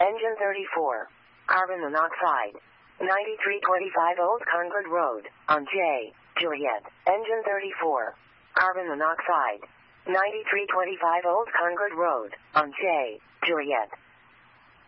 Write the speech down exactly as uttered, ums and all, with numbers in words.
Engine thirty-four. Carbon monoxide. ninety-three twenty-five Old Concord Road, on J, Juliet. Engine thirty-four. Carbon monoxide. ninety-three twenty-five Old Concord Road, on J, Juliet.